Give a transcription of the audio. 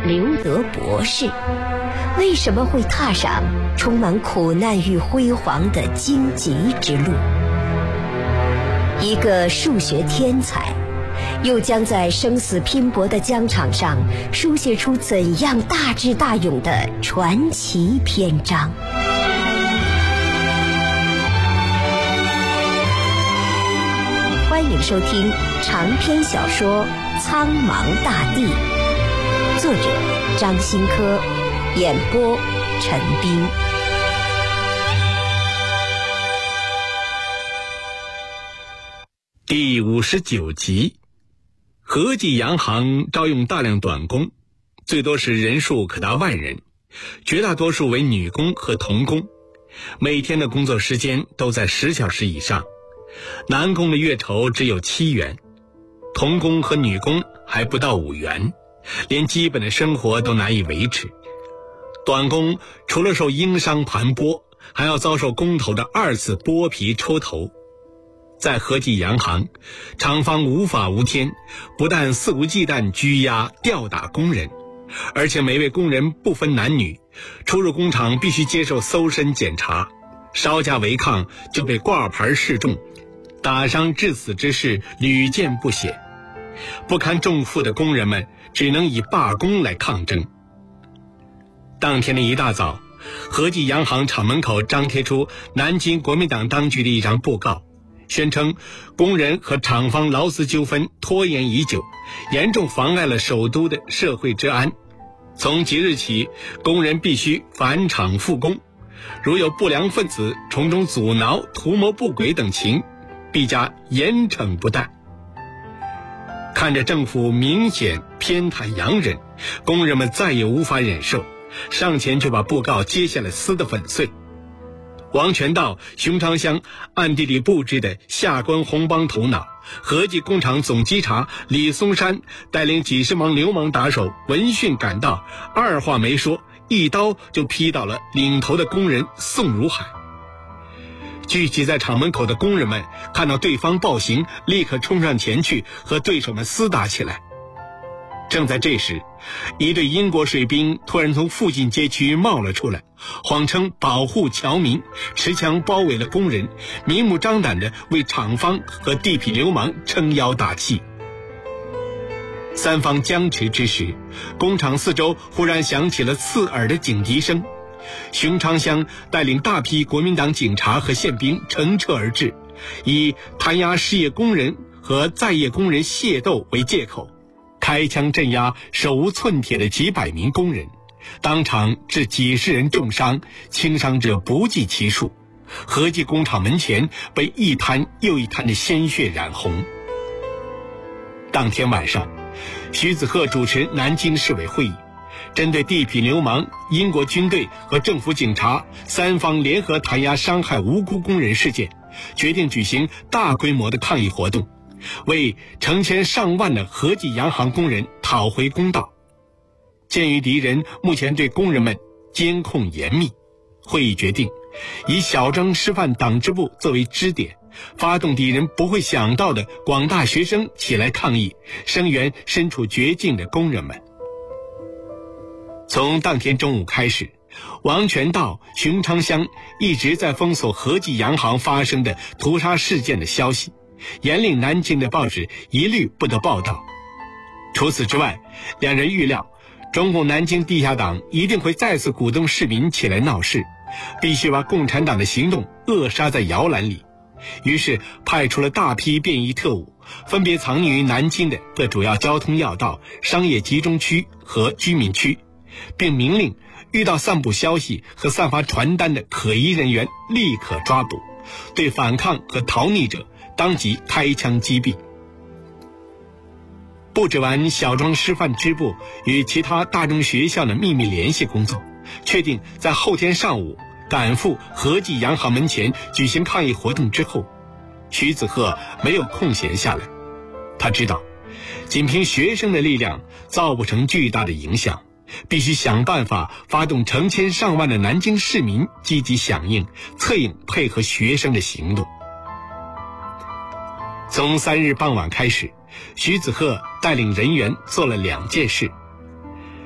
刘德博士，为什么会踏上充满苦难与辉煌的荆棘之路？一个数学天才，又将在生死拼搏的疆场上书写出怎样大智大勇的传奇篇章？欢迎收听长篇小说《苍茫大地》，作者张新科，演播陈斌。 第59集，和记洋行招用大量短工，最多时人数可达万人，绝大多数为女工和童工，每天的工作时间都在10小时以上。男工的月酬只有7元，童工和女工还不到5元，连基本的生活都难以维持。短工除了受鹰伤盘剥，还要遭受工头的2次剥皮抽头。在和记洋行，厂方无法无天，不但肆无忌惮拘押吊打工人，而且每位工人不分男女，出入工厂必须接受搜身检查，稍加违抗就被挂牌示众，打伤致死之事屡见不鲜。不堪重负的工人们只能以罢工来抗争。当天的一大早，和记洋行厂门口张贴出南京国民党当局的一张布告，宣称工人和厂方劳资纠纷拖延已久，严重妨碍了首都的社会治安。从即日起，工人必须返厂复工，如有不良分子从中阻挠、图谋不轨等情，必加严惩不贷。看着政府明显偏袒洋人，工人们再也无法忍受，上前就把布告揭下来撕得粉碎。王全道、熊长香暗地里布置的下关红帮头脑，和记工厂总稽查李松山带领几十名流氓打手闻讯赶到，二话没说，一刀就劈倒了领头的工人宋如海。聚集在厂门口的工人们看到对方暴行，立刻冲上前去和对手们厮打起来。正在这时，一队英国水兵突然从附近街区冒了出来，谎称保护侨民，持枪包围了工人，明目张胆地为厂方和地痞流氓撑腰打气。三方僵持之时，工厂四周忽然响起了刺耳的警笛声。熊长香带领大批国民党警察和宪兵乘车而至，以弹压失业工人和在业工人械斗为借口，开枪镇压手无寸铁的几百名工人，当场致几十人重伤，轻伤者不计其数。和记工厂门前被一滩又一滩的鲜血染红。当天晚上，徐子鹤主持南京市委会议，针对地痞流氓、英国军队和政府警察三方联合弹压伤害无辜工人事件，决定举行大规模的抗议活动，为成千上万的和记洋行工人讨回公道。鉴于敌人目前对工人们监控严密，会议决定以小庄师范党支部作为支点，发动敌人不会想到的广大学生起来抗议，声援身处绝境的工人们。从当天中午开始，王全道、熊长香一直在封锁和记洋行发生的屠杀事件的消息，严令南京的报纸一律不得报道。除此之外，两人预料中共南京地下党一定会再次鼓动市民起来闹事，必须把共产党的行动扼杀在摇篮里。于是派出了大批便衣特务，分别藏匿于南京的各主要交通要道、商业集中区和居民区，并明令遇到散布消息和散发传单的可疑人员立刻抓捕，对反抗和逃匿者当即开枪击毙。布置完小庄师范支部与其他大中学校的秘密联系工作，确定在后天上午赶赴和记洋行门前举行抗议活动之后，徐子鹤没有空闲下来。他知道仅凭学生的力量造不成巨大的影响，必须想办法发动成千上万的南京市民积极响应，策应配合学生的行动。从3日傍晚开始，徐子鹤带领人员做了2件事。